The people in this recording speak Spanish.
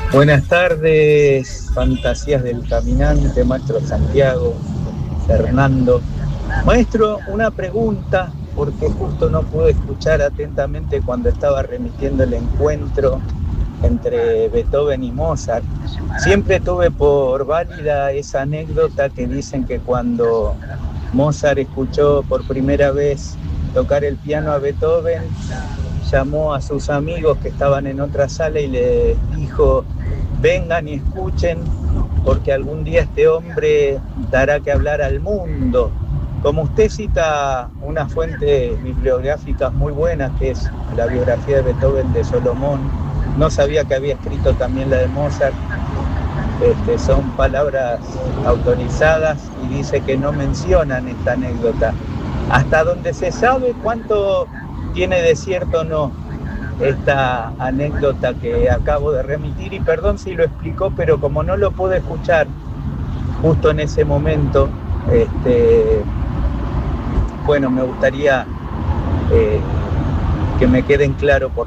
Buenas tardes, fantasías del caminante, maestro Santiago, Fernando. Maestro, una pregunta, porque justo no pude escuchar atentamente cuando estaba remitiendo el encuentro entre Beethoven y Mozart. Siempre tuve por válida esa anécdota que dicen que cuando Mozart escuchó por primera vez tocar el piano a Beethoven, llamó a sus amigos que estaban en otra sala y les dijo: vengan y escuchen, porque algún día este hombre dará que hablar al mundo. Como usted cita unas fuentes bibliográficas muy buenas, que es la biografía de Beethoven de Solomón, no sabía que había escrito también la de Mozart. Son palabras autorizadas y dice que no mencionan esta anécdota. Hasta donde se sabe, ¿cuánto tiene de cierto o no esta anécdota que acabo de remitir? Y perdón si lo explicó, pero como no lo pude escuchar justo en ese momento, bueno, me gustaría que me queden claro por